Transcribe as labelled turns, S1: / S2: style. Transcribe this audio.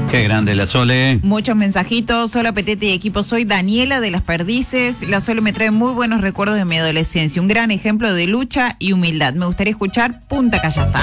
S1: Qué grande la Sole.
S2: Muchos mensajitos. Hola Petete y equipo, soy Daniela de Las Perdices. La Sole me trae muy buenos recuerdos de mi adolescencia. Un gran ejemplo de lucha y humildad. Me gustaría escuchar Punta Callastá.